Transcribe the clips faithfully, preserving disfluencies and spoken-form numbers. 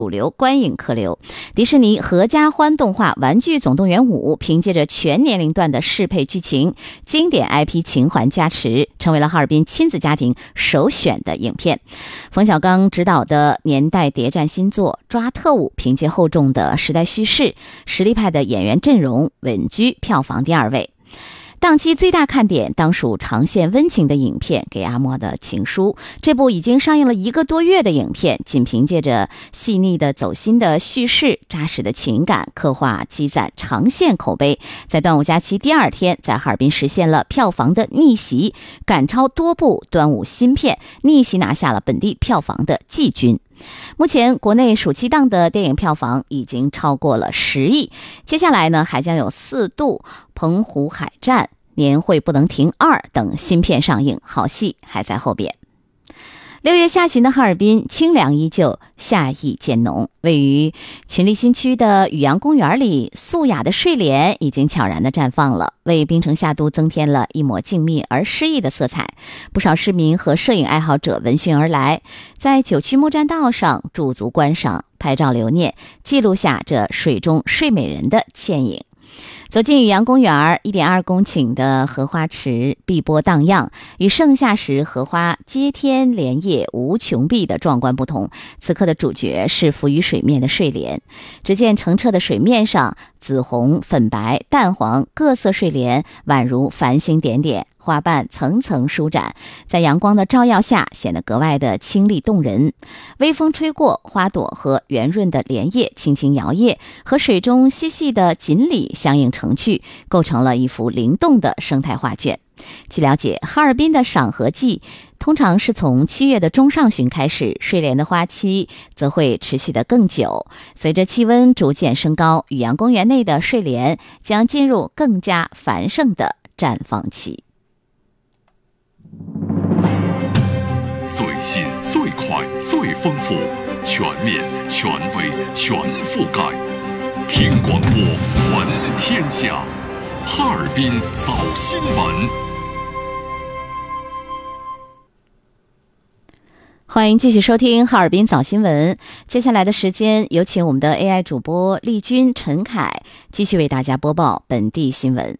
主流观影客流。迪士尼合家欢动画《玩具总动员五》凭借着全年龄段的适配剧情、经典 I P 情怀加持，成为了哈尔滨亲子家庭首选的影片。冯小刚执导的年代谍战新作《抓特务》，凭借厚重的时代叙事、实力派的演员阵容，稳居票房第二位。档期最大看点当属长线温情的影片《给阿莫的情书》。这部已经上映了一个多月的影片，仅凭借着细腻的走心的叙事、扎实的情感刻画，积攒长线口碑，在端午假期第二天在哈尔滨实现了票房的逆袭，赶超多部端午新片，逆袭拿下了本地票房的季军。目前国内暑期档的电影票房已经超过了十亿，接下来呢还将有四渡、澎湖海战、年会不能停二等新片上映，好戏还在后边。六月下旬的哈尔滨，清凉依旧，夏意渐浓。位于群力新区的雨阳公园里，素雅的睡莲已经悄然地绽放了，为槟城夏都增添了一抹静谧而诗意的色彩。不少市民和摄影爱好者闻讯而来，在九曲木栈道上驻足观赏，拍照留念，记录下这水中睡美人的倩影。走进雨阳公园， 一点二公顷的荷花池碧波荡漾，与盛夏时荷花接天莲叶无穷碧的壮观不同。此刻的主角是浮于水面的睡莲，只见澄澈的水面上，紫红、粉白、淡黄各色睡莲宛如繁星点点，花瓣层层舒展，在阳光的照耀下显得格外的清丽动人。微风吹过，花朵和圆润的莲叶轻轻摇曳，和水中细细的锦鲤相映成趣，构成了一幅灵动的生态画卷。据了解，哈尔滨的赏荷季通常是从七月的中上旬开始，睡莲的花期则会持续得更久。随着气温逐渐升高，雨阳公园内的睡莲将进入更加繁盛的绽放期。 最新、最快、最丰富，全面、权威、全覆盖。听广播，闻天下。哈尔滨早新闻。 欢迎继续收听哈尔滨早新闻。接下来的时间，有请我们的 A I 主播丽君、陈凯继续为大家播报本地新闻。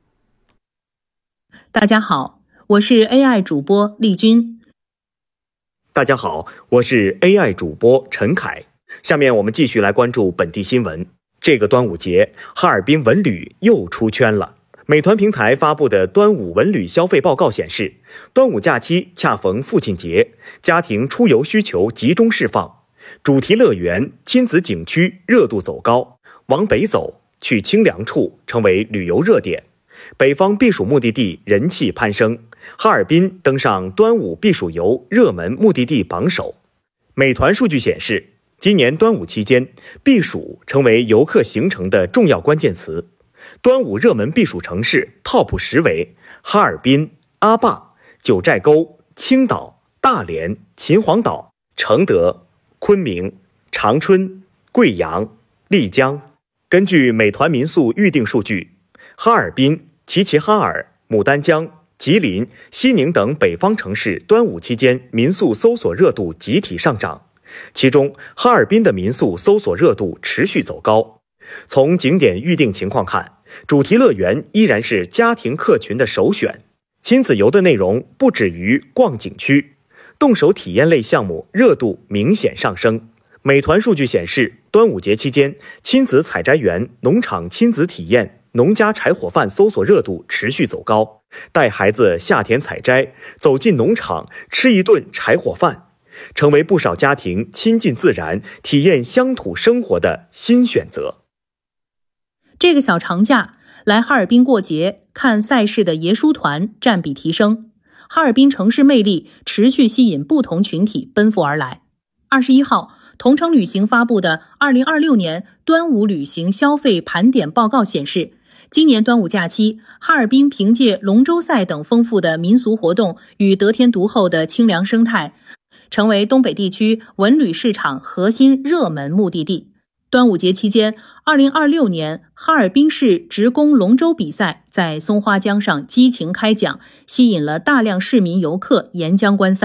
大家好，我是 A I 主播丽君。 大家好，我是 A I 主播陈凯。下面我们继续来关注本地新闻。这个端午节，哈尔滨文旅又出圈了。美团平台发布的端午文旅消费报告显示，端午假期恰逢父亲节，家庭出游需求集中释放，主题乐园、亲子景区热度走高，往北走，去清凉处成为旅游热点。北方避暑目的地人气攀升，哈尔滨登上端午避暑游热门目的地榜首。美团数据显示，今年端午期间，避暑成为游客行程的重要关键词。端午热门避暑城市 Top 十为哈尔滨、阿坝、九寨沟、青岛、大连、秦皇岛、承德、昆明、长春、贵阳、丽江。根据美团民宿预订数据，哈尔滨、齐齐哈尔、牡丹江、吉林、西宁等北方城市端午期间民宿搜索热度集体上涨，其中哈尔滨的民宿搜索热度持续走高。从景点预订情况看，主题乐园依然是家庭客群的首选，亲子游的内容不止于逛景区，动手体验类项目热度明显上升。美团数据显示，端午节期间，亲子采摘园、农场亲子体验、农家柴火饭搜索热度持续走高，带孩子下田采摘，走进农场吃一顿柴火饭，成为不少家庭亲近自然、体验乡土生活的新选择。 这个小长假，来哈尔滨过节看赛事的爷叔团占比提升，哈尔滨城市魅力持续吸引不同群体奔赴而来。二十一号，同程旅行发布的二零二六年端午旅行消费盘点报告显示，今年端午假期，哈尔滨凭借龙舟赛等丰富的民俗活动与得天独厚的清凉生态，成为东北地区文旅市场核心热门目的地。端午节期间，二零二六年哈尔滨市职工龙舟比赛在松花江上激情开讲，吸引了大量市民游客沿江观赛。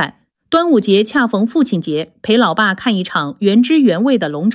端午节恰逢父亲节，陪老爸看一场原汁原味的龙舟